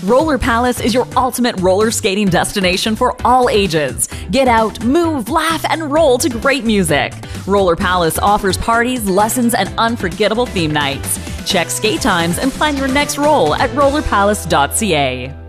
Roller Palace is your ultimate roller skating destination for all ages. Get out, move, laugh, and roll to great music. Roller Palace offers parties, lessons, and unforgettable theme nights. Check skate times and plan your next roll at rollerpalace.ca.